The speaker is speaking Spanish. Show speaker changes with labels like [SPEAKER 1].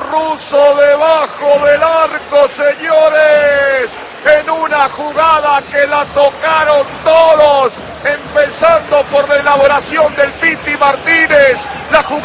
[SPEAKER 1] ruso debajo del arco, señores, en una jugada que la tocaron todos, empezando por la elaboración del Piti Martínez, la jugada